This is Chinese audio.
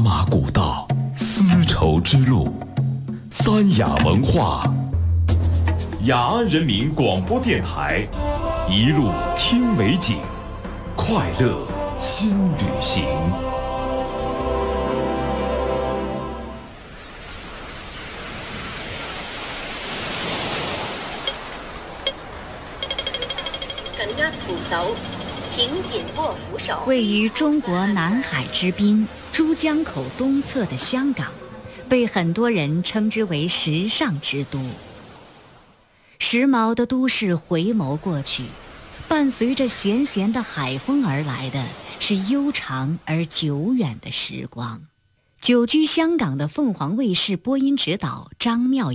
马古道，丝绸之路，三雅文化，雅安人民广播电台，一路听美景，快乐新旅行。 请紧握扶手。 位于中国南海之滨珠江口东侧的香港，被很多人称之为时尚之都。时髦的都市回眸过去，伴随着咸咸的海风而来的是悠长而久远的时光。久居香港的凤凰卫视播音指导张妙